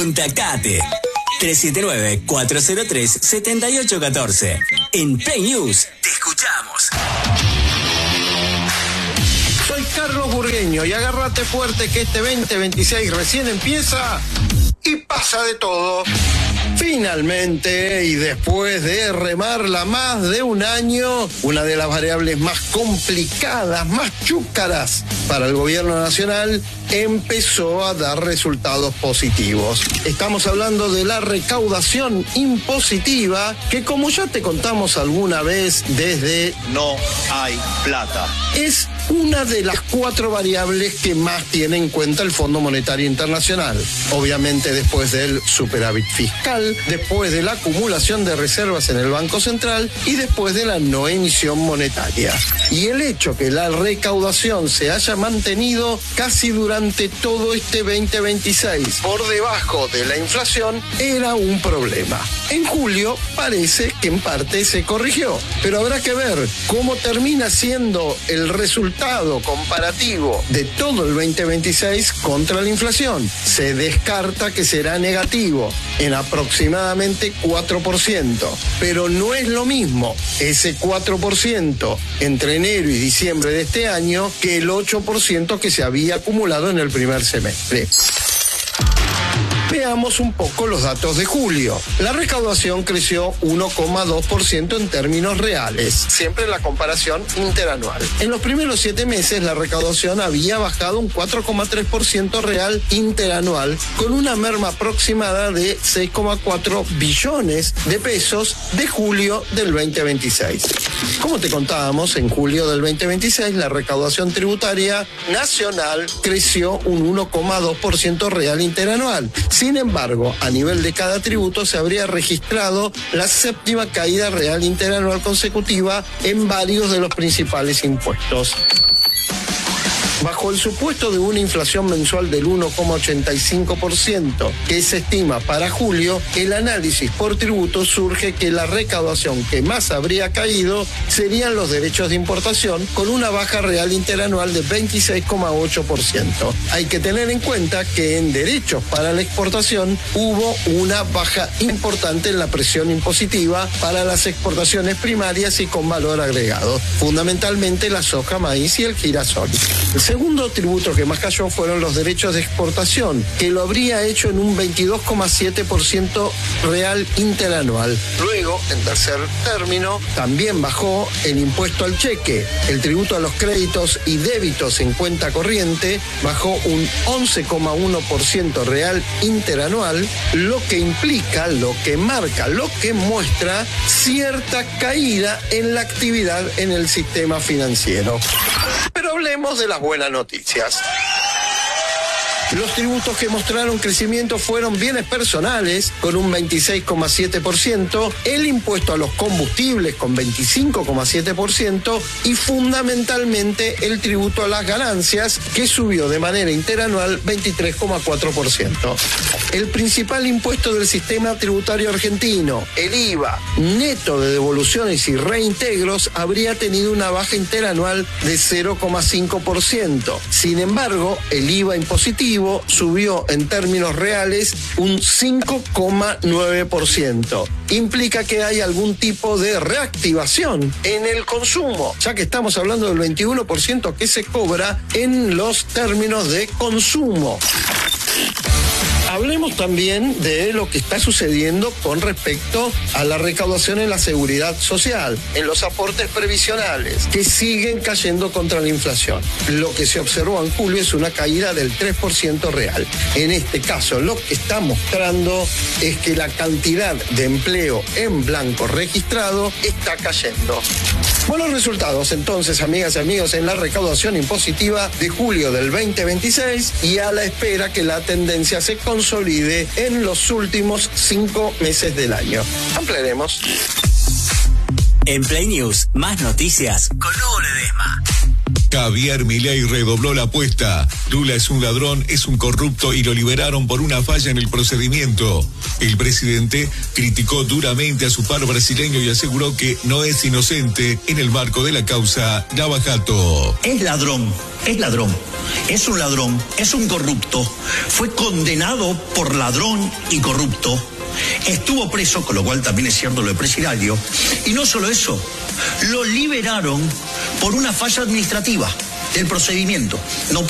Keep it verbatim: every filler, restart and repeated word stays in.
Contactate tres siete nueve, cuatro cero tres, siete ocho uno cuatro. En Play News te escuchamos. Soy Carlos Burgueño y agárrate fuerte que este veinte veintiséis recién empieza y pasa de todo. Finalmente, y después de remarla más de un año, una de las variables más complicadas, más chúcaras para el gobierno nacional, empezó a dar resultados positivos. Estamos hablando de la recaudación impositiva, que como ya te contamos alguna vez desde No hay plata. es una de las cuatro variables que más tiene en cuenta el Fondo Monetario Internacional. Obviamente después del superávit fiscal, después de la acumulación de reservas en el Banco Central y después de la no emisión monetaria. Y el hecho que la recaudación se haya mantenido casi durante todo este veinte veintiséis por debajo de la inflación era un problema. En julio parece que en parte se corrigió, pero habrá que ver cómo termina siendo el resultado comparativo de todo el veinte veintiséis contra la inflación. Se descarta que será negativo en aproximadamente cuatro por ciento, pero no es lo mismo ese cuatro por ciento entre enero y diciembre de este año que el ocho por ciento que se había acumulado en el primer semestre. Veamos un poco los datos de julio. La recaudación creció uno coma dos por ciento en términos reales, siempre en la comparación interanual. En los primeros siete meses la recaudación había bajado un cuatro coma tres por ciento real interanual, con una merma aproximada de seis coma cuatro billones de pesos de julio del veinte veintiséis. Como te contábamos, en julio del veinte veintiséis la recaudación tributaria nacional creció un uno coma dos por ciento real interanual. Sin embargo, a nivel de cada tributo se habría registrado la séptima caída real interanual consecutiva en varios de los principales impuestos. Bajo el supuesto de una inflación mensual del uno coma ochenta y cinco por ciento que se estima para julio, el análisis por tributo surge que la recaudación que más habría caído serían los derechos de importación, con una baja real interanual de veintiséis coma ocho por ciento. Hay que tener en cuenta que en derechos para la exportación hubo una baja importante en la presión impositiva para las exportaciones primarias y con valor agregado, fundamentalmente la soja, maíz y el girasol. El segundo tributo que más cayó fueron los derechos de exportación, que lo habría hecho en un veintidós coma siete por ciento real interanual. Luego, en tercer término, también bajó el impuesto al cheque. El tributo a los créditos y débitos en cuenta corriente bajó un once coma uno por ciento real interanual, lo que implica, lo que marca, lo que muestra cierta caída en la actividad en el sistema financiero. Pero hablemos de las buenas noticias. Los tributos que mostraron crecimiento fueron bienes personales, con un veintiséis coma siete por ciento, el impuesto a los combustibles, con veinticinco coma siete por ciento, y fundamentalmente el tributo a las ganancias, que subió de manera interanual veintitrés coma cuatro por ciento. El principal impuesto del sistema tributario argentino, el I V A, neto de devoluciones y reintegros, habría tenido una baja interanual de cero coma cinco por ciento. Sin embargo, el I V A impositivo subió en términos reales un cinco coma nueve por ciento. Implica que hay algún tipo de reactivación en el consumo, ya que estamos hablando del veintiuno por ciento que se cobra en los términos de consumo. Hablemos también de lo que está sucediendo con respecto a la recaudación en la seguridad social, en los aportes previsionales, que siguen cayendo contra la inflación. Lo que se observó en julio es una caída del tres por ciento real. En este caso, lo que está mostrando es que la cantidad de empleo en blanco registrado está cayendo. Buenos resultados entonces, amigas y amigos, en la recaudación impositiva de julio del veinte veintiséis, y a la espera que la tendencia se consolide en los últimos cinco meses del año. Ampliaremos. En Play News, más noticias con Hugo Ledesma. Javier Milei redobló la apuesta. Lula es un ladrón, es un corrupto y lo liberaron por una falla en el procedimiento. El presidente criticó duramente a su par brasileño y aseguró que no es inocente en el marco de la causa Lava Jato. Es ladrón, es ladrón, es un ladrón, es un corrupto. Fue condenado por ladrón y corrupto. Estuvo preso, con lo cual también es cierto lo de presidiario. Y no solo eso, lo liberaron por una falla administrativa del procedimiento. No